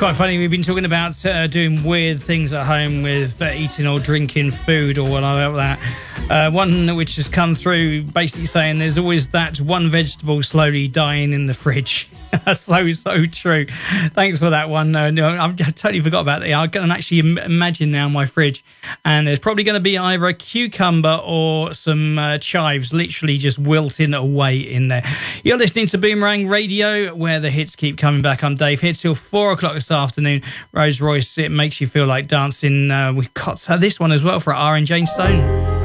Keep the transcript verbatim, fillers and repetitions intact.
Quite funny, we've been talking about uh, doing weird things at home with uh, eating or drinking food or whatever like that. Uh, one which has come through basically saying there's always that one vegetable slowly dying in the fridge. That's so, so true. Thanks for that one. Uh, no, I've I totally forgot about that. I can actually im- imagine now my fridge, and there's probably going to be either a cucumber or some uh, chives literally just wilting away in there. You're listening to Boomerang Radio, where the hits keep coming back. I'm Dave, here till four o'clock this afternoon. Rose Royce, it makes you feel like dancing. Uh, we've got uh, this one as well for R and Jane Stone.